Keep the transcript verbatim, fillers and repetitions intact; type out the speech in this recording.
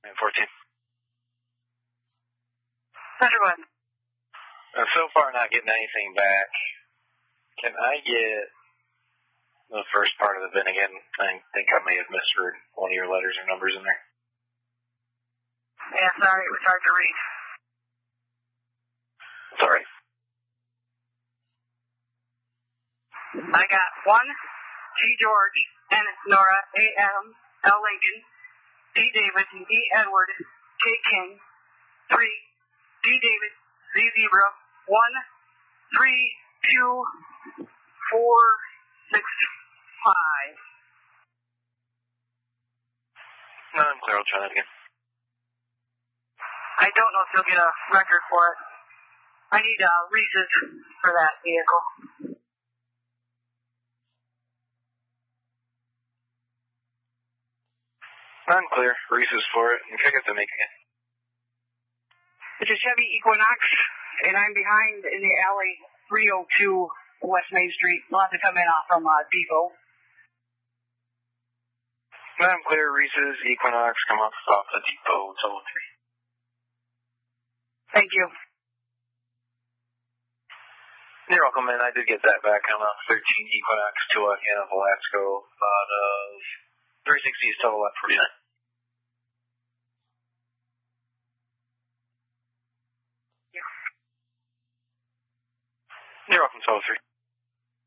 And fourteen. Central one. Uh, so far, not getting anything back. Can I get the first part of the bin again? I think I may have misheard one of your letters or numbers in there. Yeah, sorry, it was hard to read. Sorry. I got one, G George, N Nora, A M, L Lincoln, D David, E Edward, K King, three, D David, Z Zebra, one, three, two, four, six, five. No, I'm clear. I'll try that again. I don't know if you'll get a record for it. I need uh, Reese's for that vehicle. I'm clear. Reese's for it. And can I get the make again? It's a Chevy Equinox, and I'm behind in the alley three oh two West Main Street. We'll have to come in off from uh, Depot. I'm clear. Reese's, Equinox, come off, off the Depot. It's all three. Thank you. You're welcome, man. I did get that back on a thirteen Equinox to a Hannah Velasco out of three sixty is total left forty-nine. Yeah. You're welcome, total three.